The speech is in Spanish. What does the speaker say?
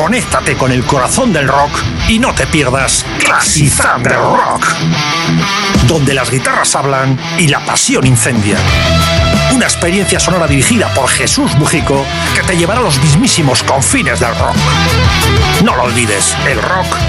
Conéctate con el corazón del rock y no te pierdas Classic Thunder Rock, donde las guitarras hablan y la pasión incendia. Una experiencia sonora dirigida por Jesús Mujico que te llevará a los mismísimos confines del rock. No lo olvides, el rock